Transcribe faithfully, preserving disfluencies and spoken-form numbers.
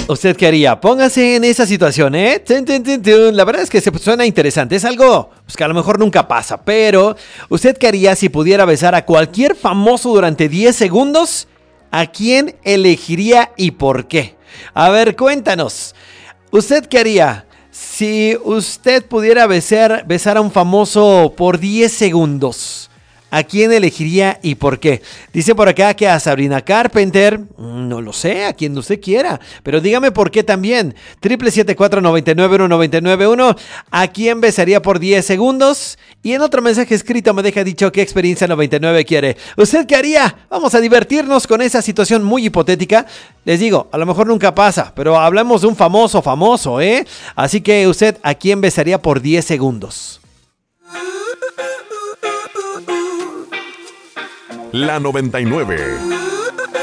¿Usted qué haría? Póngase en esa situación, ¿eh? Tun, tun, tun, tun. La verdad es que se suena interesante. Es algo pues, que a lo mejor nunca pasa. Pero, ¿usted qué haría si pudiera besar a cualquier famoso durante diez segundos? ¿A quién elegiría y por qué? A ver, cuéntanos. ¿Usted qué haría si usted pudiera besar, besar a un famoso por diez segundos? ¿A quién elegiría y por qué? Dice por acá que a Sabrina Carpenter, no lo sé, a quien usted quiera, pero dígame por qué también. siete siete cuatro, nueve nueve uno, nueve nueve uno, ¿a quién besaría por diez segundos? Y en otro mensaje escrito me deja dicho qué experiencia noventa y nueve quiere. ¿Usted qué haría? Vamos a divertirnos con esa situación muy hipotética. Les digo, a lo mejor nunca pasa, pero hablamos de un famoso famoso, ¿eh? Así que usted, ¿a quién besaría por diez segundos? La noventa y nueve.